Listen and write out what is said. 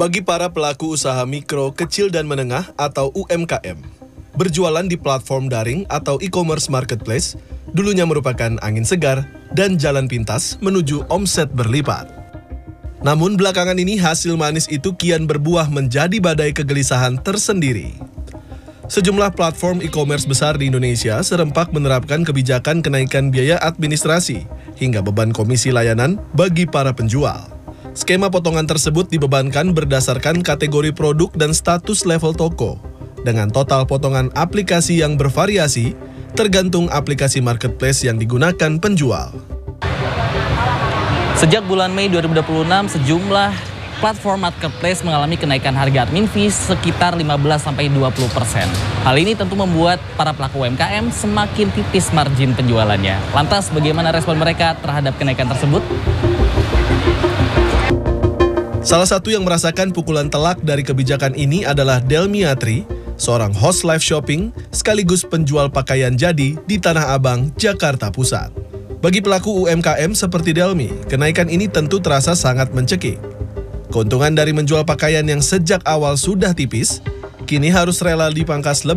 Bagi para pelaku usaha mikro, kecil dan menengah atau UMKM, berjualan di platform daring atau e-commerce marketplace dulunya merupakan angin segar dan jalan pintas menuju omset berlipat. Namun belakangan ini hasil manis itu kian berbuah menjadi badai kegelisahan tersendiri. Sejumlah platform e-commerce besar di Indonesia serempak menerapkan kebijakan kenaikan biaya administrasi hingga beban komisi layanan bagi para penjual. Skema potongan tersebut dibebankan berdasarkan kategori produk dan status level toko, dengan total potongan aplikasi yang bervariasi tergantung aplikasi marketplace yang digunakan penjual. Sejak bulan Mei 2026, sejumlah platform marketplace mengalami kenaikan harga admin fees sekitar 15-20%. Hal ini tentu membuat para pelaku UMKM semakin tipis margin penjualannya. Lantas bagaimana respon mereka terhadap kenaikan tersebut? Salah satu yang merasakan pukulan telak dari kebijakan ini adalah Delmiatri, seorang host live shopping sekaligus penjual pakaian jadi di Tanah Abang, Jakarta Pusat. Bagi pelaku UMKM seperti Delmi, kenaikan ini tentu terasa sangat mencekik. Keuntungan dari menjual pakaian yang sejak awal sudah tipis, kini harus rela dipangkas lebih